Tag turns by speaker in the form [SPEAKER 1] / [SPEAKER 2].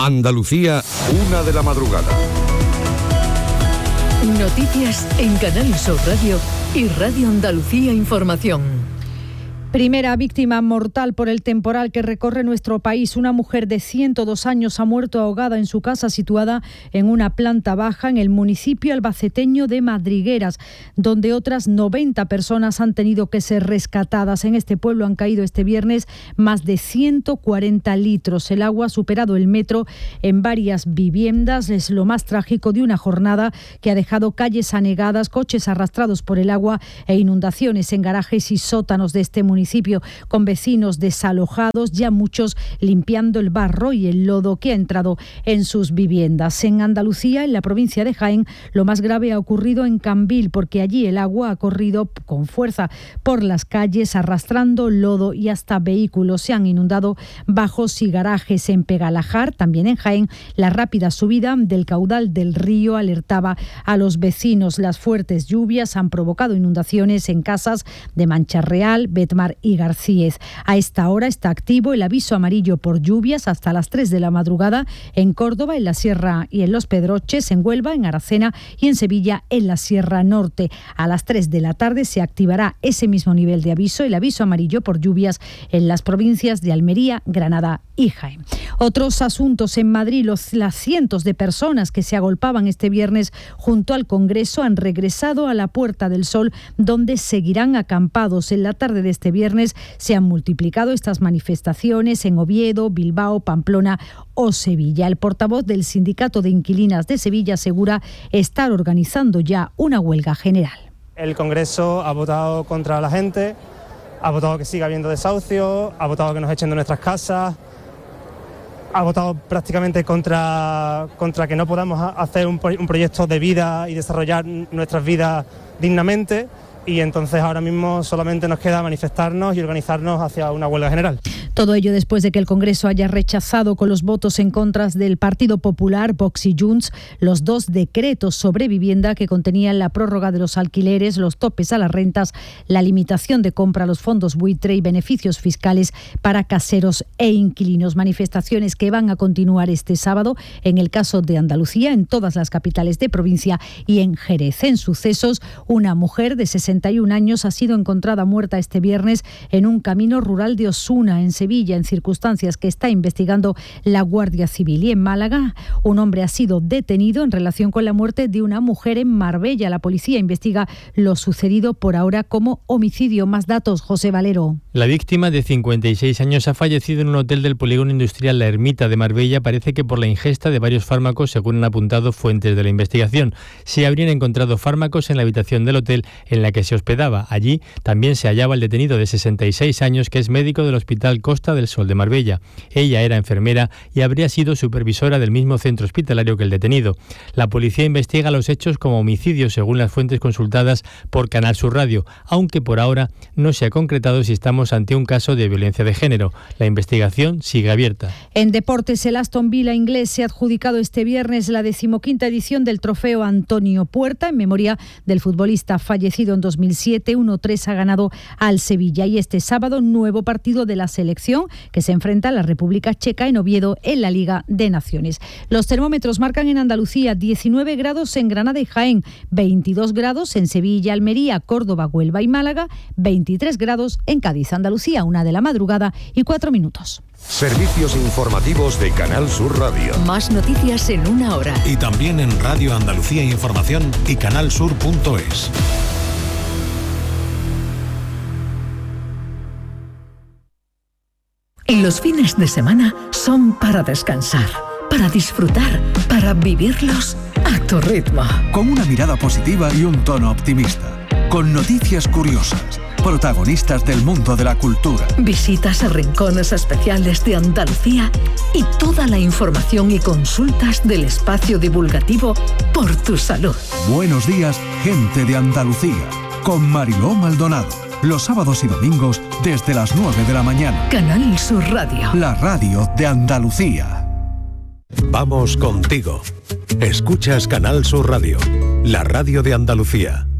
[SPEAKER 1] Andalucía, 1 de la madrugada.
[SPEAKER 2] Noticias en Canal Sur Radio y Radio Andalucía Información.
[SPEAKER 3] Primera víctima mortal por el temporal que recorre nuestro país. Una mujer de 102 años ha muerto ahogada en su casa situada en una planta baja en el municipio albaceteño de Madrigueras, donde otras 90 personas han tenido que ser rescatadas. En este pueblo han caído este viernes más de 140 litros. El agua ha superado el metro en varias viviendas. Es lo más trágico de una jornada que ha dejado calles anegadas, coches arrastrados por el agua e inundaciones en garajes y sótanos de este municipio, con vecinos desalojados, ya muchos limpiando el barro y el lodo que ha entrado en sus viviendas. En Andalucía, en la provincia de Jaén, lo más grave ha ocurrido en Cambil, porque allí el agua ha corrido con fuerza por las calles, arrastrando lodo y hasta vehículos. Se han inundado bajos y garajes. En Pegalajar, también en Jaén, la rápida subida del caudal del río alertaba a los vecinos. Las fuertes lluvias han provocado inundaciones en casas de Mancha Real, Betmar y Garcíez. A esta hora está activo el aviso amarillo por lluvias hasta las 3 de la madrugada en Córdoba, en la Sierra y en Los Pedroches, en Huelva, en Aracena y en Sevilla, en la Sierra Norte. A las 3 de la tarde se activará ese mismo nivel de aviso, el aviso amarillo por lluvias en las provincias de Almería, Granada y Jaén. Otros asuntos en Madrid. Las cientos de personas que se agolpaban este viernes junto al Congreso han regresado a la Puerta del Sol, donde seguirán acampados. En la tarde de este viernes se han multiplicado estas manifestaciones en Oviedo, Bilbao, Pamplona o Sevilla. El portavoz del Sindicato de Inquilinas de Sevilla asegura estar organizando ya una huelga general.
[SPEAKER 4] El Congreso ha votado contra la gente, ha votado que siga habiendo desahucios, ha votado que nos echen de nuestras casas, ha votado prácticamente contra que no podamos hacer un proyecto de vida y desarrollar nuestras vidas dignamente. Y entonces ahora mismo solamente nos queda manifestarnos y organizarnos hacia una huelga general.
[SPEAKER 3] Todo ello después de que el Congreso haya rechazado con los votos en contra del Partido Popular, Vox y Junts, los 2 decretos sobre vivienda que contenían la prórroga de los alquileres, los topes a las rentas, la limitación de compra a los fondos buitre y beneficios fiscales para caseros e inquilinos. Manifestaciones que van a continuar este sábado en el caso de Andalucía, en todas las capitales de provincia y en Jerez. En sucesos, una mujer de 61 años ha sido encontrada muerta este viernes en un camino rural de Osuna, en Sevilla, en circunstancias que está investigando la Guardia Civil. Y en Málaga, un hombre ha sido detenido en relación con la muerte de una mujer en Marbella. La policía investiga lo sucedido por ahora como homicidio. Más datos, José Valero.
[SPEAKER 5] La víctima, de 56 años, ha fallecido en un hotel del polígono industrial La Ermita de Marbella. Parece que por la ingesta de varios fármacos, según han apuntado fuentes de la investigación. Se habrían encontrado fármacos en la habitación del hotel en la que se hospedaba. Allí también se hallaba el detenido de 66 años, que es médico del Hospital Costa del Sol de Marbella. Ella era enfermera y habría sido supervisora del mismo centro hospitalario que el detenido. La policía investiga los hechos como homicidio, según las fuentes consultadas por Canal Sur Radio, aunque por ahora no se ha concretado si estamos ante un caso de violencia de género. La investigación sigue abierta.
[SPEAKER 3] En deportes, el Aston Villa inglés se ha adjudicado este viernes la 15ª edición del trofeo Antonio Puerta, en memoria del futbolista fallecido en 2007. 1-3 ha ganado al Sevilla. Y este sábado, nuevo partido de la selección que se enfrenta a la República Checa en Oviedo, en la Liga de Naciones. Los termómetros marcan en Andalucía 19 grados en Granada y Jaén, 22 grados en Sevilla, Almería, Córdoba, Huelva y Málaga, 23 grados en Cádiz. Andalucía, 1 de la madrugada y 4 minutos.
[SPEAKER 1] Servicios informativos de Canal Sur Radio.
[SPEAKER 2] Más noticias en 1 hora.
[SPEAKER 6] Y también en Radio Andalucía Información y canalsur.es.
[SPEAKER 2] Los fines de semana son para descansar, para disfrutar, para vivirlos a tu ritmo.
[SPEAKER 7] Con una mirada positiva y un tono optimista. Con noticias curiosas, protagonistas del mundo de la cultura.
[SPEAKER 2] Visitas a rincones especiales de Andalucía y toda la información y consultas del espacio divulgativo Por tu Salud.
[SPEAKER 7] Buenos días, gente de Andalucía, con Mariló Maldonado. Los sábados y domingos desde las 9 de la mañana.
[SPEAKER 2] Canal Sur Radio.
[SPEAKER 7] La radio de Andalucía.
[SPEAKER 6] Vamos contigo. Escuchas Canal Sur Radio, la radio de Andalucía.